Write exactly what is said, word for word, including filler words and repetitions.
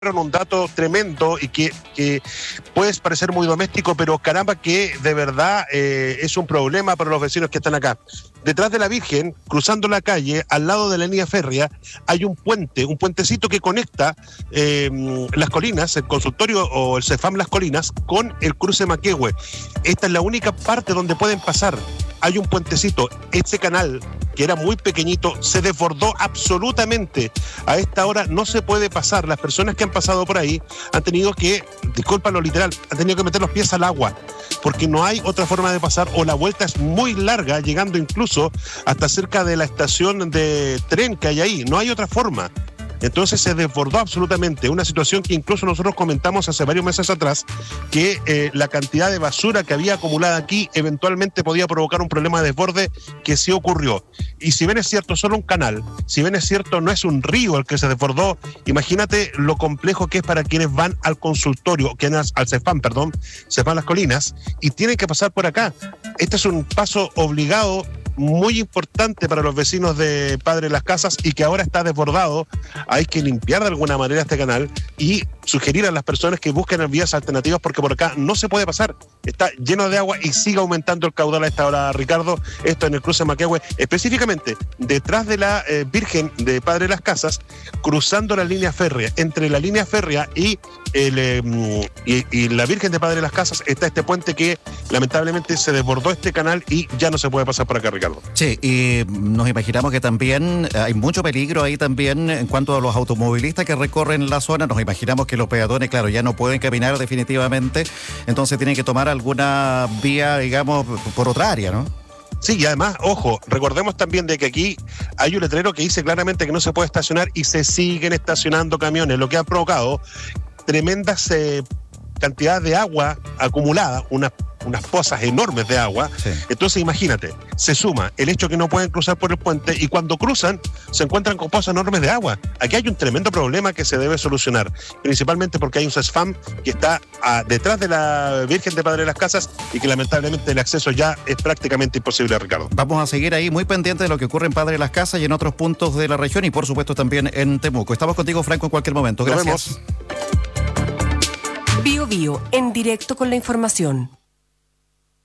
un dato tremendo y que, que puede parecer muy doméstico, pero caramba que de verdad eh, es un problema para los vecinos que están acá. Detrás de la Virgen, cruzando la calle, al lado de la línea férrea, hay un puente, un puentecito que conecta eh, Las Colinas, el consultorio o el CEFAM Las Colinas, con el cruce Maquehue. Esta es la única parte donde pueden pasar. Hay un puentecito, este canal, que era muy pequeñito, se desbordó absolutamente. A esta hora no se puede pasar. Las personas que han pasado por ahí han tenido que, disculpa lo literal, han tenido que meter los pies al agua, porque no hay otra forma de pasar, o la vuelta es muy larga, llegando incluso hasta cerca de la estación de tren que hay ahí. No hay otra forma. Entonces se desbordó absolutamente, una situación que incluso nosotros comentamos hace varios meses atrás, que eh, la cantidad de basura que había acumulada aquí eventualmente podía provocar un problema de desborde, que sí ocurrió. Y si bien es cierto, solo un canal, si bien es cierto, no es un río el que se desbordó, imagínate lo complejo que es para quienes van al consultorio, que al CEFAM, perdón, CEFAM Las Colinas, y tienen que pasar por acá. Este es un paso obligado, muy importante para los vecinos de Padre Las Casas, y que ahora está desbordado. Hay que limpiar de alguna manera este canal y sugerir a las personas que busquen vías alternativas, porque por acá no se puede pasar, está lleno de agua y sigue aumentando el caudal a esta hora, Ricardo. Esto en el cruce Maquehue, específicamente detrás de la eh, Virgen de Padre Las Casas, cruzando la línea férrea. Entre la línea férrea y, el, eh, y, y la Virgen de Padre Las Casas está este puente que lamentablemente se desbordó este canal y ya no se puede pasar por acá, Ricardo. Sí, y nos imaginamos que también hay mucho peligro ahí también en cuanto a los automovilistas que recorren la zona. Nos imaginamos que los peatones, claro, ya no pueden caminar definitivamente, entonces tienen que tomar alguna vía, digamos, por otra área, ¿no? Sí, y además, ojo, recordemos también de que aquí hay un letrero que dice claramente que no se puede estacionar, y se siguen estacionando camiones, lo que ha provocado tremendas eh, cantidades de agua acumulada, unas unas pozas enormes de agua. Sí. Entonces imagínate, se suma el hecho que no pueden cruzar por el puente, y cuando cruzan se encuentran con pozas enormes de agua. Aquí hay un tremendo problema que se debe solucionar, principalmente porque hay un CEFAM que está a, detrás de la Virgen de Padre Las Casas, y que lamentablemente el acceso ya es prácticamente imposible, Ricardo. Vamos a seguir ahí muy pendientes de lo que ocurre en Padre Las Casas y en otros puntos de la región, y por supuesto también en Temuco. Estamos contigo, Franco, en cualquier momento. Gracias. Nos vemos. Bio Bio, en directo con la información.